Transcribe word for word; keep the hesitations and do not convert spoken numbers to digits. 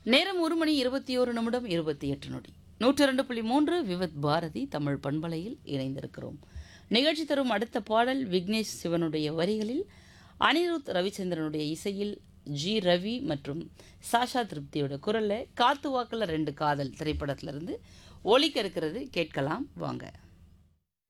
நேரம் ஒரு மணி இருபத்தி ஒரு நிமிடம் இருபத்தி எட்டு நொடி. நூற்று இரண்டு புள்ளி மூன்று விவித் பாரதி தமிழ் பண்பலையில் இணைந்திருக்கிறோம். நிகழ்ச்சி தரும் அடுத்த பாடல் விக்னேஷ் சிவனுடைய வரிகளில் அனிருத் ரவிச்சந்திரனுடைய இசையில் ஜி ரவி மற்றும் சாஷா திருப்தியோட குரல்ல காத்து வாக்கில் ரெண்டு காதல் திரைப்படத்திலிருந்து ஒலிக்க இருக்கிறது. கேட்கலாம் வாங்க.